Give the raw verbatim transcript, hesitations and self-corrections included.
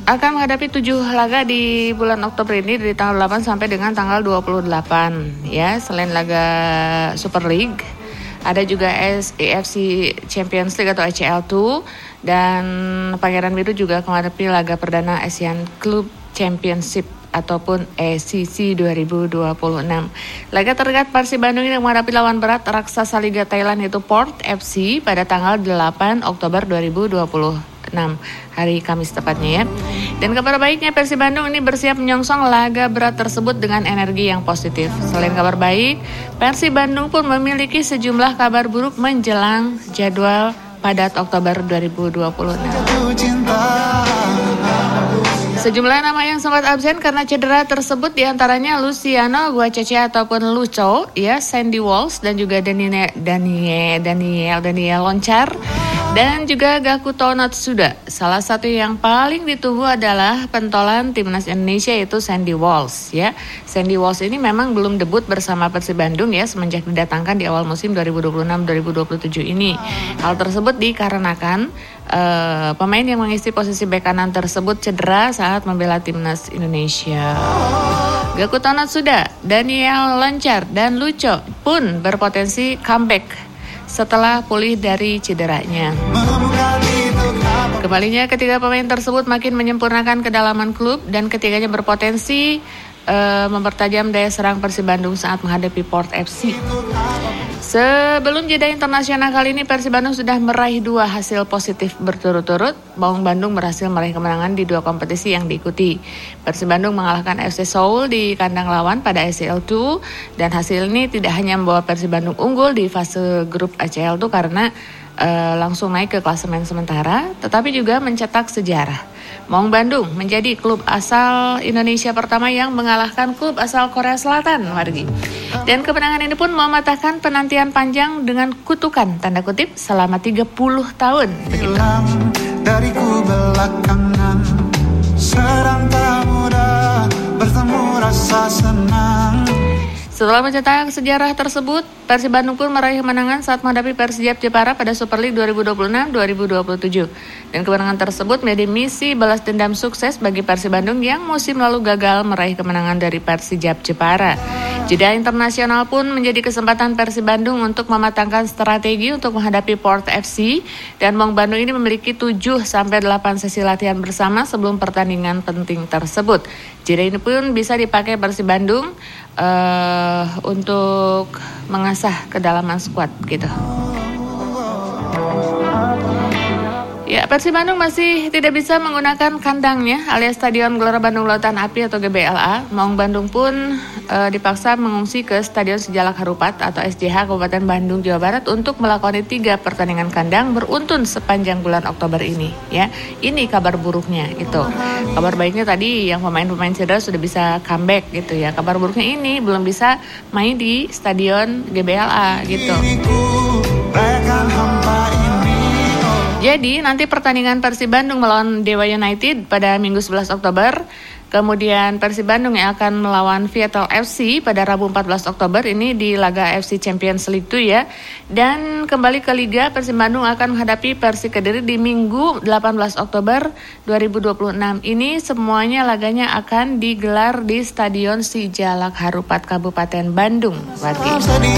akan menghadapi tujuh laga di bulan Oktober ini dari tanggal delapan sampai dengan tanggal dua puluh delapan ya. Selain laga Super League, ada juga E F C Champions League atau A C L dua, dan Pangeran Biru juga akan menghadapi laga perdana Asian Club Championship ataupun A C C dua ribu dua puluh enam. Laga terdekat Persib Bandung ini menghadapi lawan berat raksasa Liga Thailand yaitu Port F C pada tanggal delapan Oktober dua ribu dua puluh enam, hari Kamis tepatnya ya. Dan kabar baiknya Persib Bandung ini bersiap menyongsong laga berat tersebut dengan energi yang positif. Selain kabar baik, Persib Bandung pun memiliki sejumlah kabar buruk menjelang jadwal padat Oktober dua ribu dua puluh enam. Sejumlah nama yang sempat absen karena cedera tersebut diantaranya Luciano Guacece ataupun Lucho, ya, Sandy Walsh dan juga Daniel Daniel Daniel, Daniel Loncar dan juga Gakuto Natsuda. Salah satu yang paling ditunggu adalah pentolan timnas Indonesia yaitu Sandy Walsh, ya. Sandy Walsh ini memang belum debut bersama Persib Bandung ya semenjak didatangkan di awal musim dua ribu dua puluh enam dua ribu dua puluh tujuh ini. Hal tersebut dikarenakan uh, pemain yang mengisi posisi bek kanan tersebut cedera saat membela timnas Indonesia. Gakuto Natsuda, Daniel Loncar dan Lucho pun berpotensi comeback setelah pulih dari cederanya. Kembalinya ketiga pemain tersebut makin menyempurnakan kedalaman klub dan ketiganya berpotensi uh, mempertajam daya serang Persib Bandung saat menghadapi Port F C. Sebelum jeda internasional kali ini, Persib Bandung sudah meraih dua hasil positif berturut-turut. Maung Bandung berhasil meraih kemenangan di dua kompetisi yang diikuti. Persib Bandung mengalahkan F C Seoul di kandang lawan pada A C L dua, dan hasil ini tidak hanya membawa Persib Bandung unggul di fase grup A C L dua karena uh, langsung naik ke klasemen sementara, tetapi juga mencetak sejarah. Maung Bandung menjadi klub asal Indonesia pertama yang mengalahkan klub asal Korea Selatan, Wargi. Dan kemenangan ini pun mematahkan penantian panjang dengan kutukan tanda kutip selama tiga puluh tahun. Begitu. Dariku belakangan, serang tak mudah, bertemu rasa senang. Setelah mencetak sejarah tersebut, Persib Bandung pun meraih kemenangan saat menghadapi Persijap Jepara pada Super League dua ribu dua puluh enam dua ribu dua puluh tujuh. Dan kemenangan tersebut menjadi misi balas dendam sukses bagi Persib Bandung yang musim lalu gagal meraih kemenangan dari Persijap Jepara. Jeda internasional pun menjadi kesempatan Persib Bandung untuk mematangkan strategi untuk menghadapi Port F C, dan Maung Bandung ini memiliki tujuh sampai delapan sesi latihan bersama sebelum pertandingan penting tersebut. Jeda ini pun bisa dipakai Persib Bandung Uh, untuk mengasah kedalaman skuad gitu. Ya, Persib Bandung masih tidak bisa menggunakan kandangnya alias Stadion Gelora Bandung Lautan Api atau G B L A. Maung Bandung pun uh, dipaksa mengungsi ke Stadion Sejalak Harupat atau S J H Kabupaten Bandung, Jawa Barat untuk melakoni tiga pertandingan kandang beruntun sepanjang bulan Oktober ini. Ya, ini kabar buruknya itu. Kabar baiknya tadi yang pemain-pemain cedera sudah bisa comeback gitu ya. Kabar buruknya ini belum bisa main di Stadion G B L A gitu. Jadi nanti pertandingan Persib Bandung melawan Dewa United pada Minggu sebelas Oktober. Kemudian Persib Bandung yang akan melawan Viettel F C pada Rabu empat belas Oktober ini di laga F C Champions League itu ya. Dan kembali ke Liga, Persib Bandung akan menghadapi Persik Kediri di Minggu delapan belas Oktober dua ribu dua puluh enam. Ini semuanya laganya akan digelar di Stadion Sijalak Harupat Kabupaten Bandung. Berarti